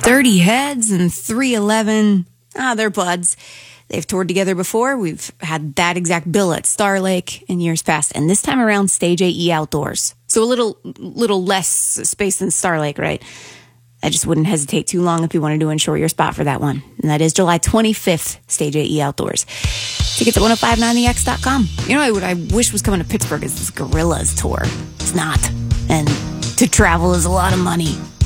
30 Heads and 311. They're buds. They've toured together before. We've had that exact bill at Star Lake in years past, and this time around, Stage AE Outdoors. So a little less space than Star Lake, right? I just wouldn't hesitate too long if you wanted to ensure your spot for that one. And that is July 25th, Stage AE Outdoors. Tickets at 1059thex.com. You know what I wish was coming to Pittsburgh is this Gorillaz tour. It's not. And to travel is a lot of money.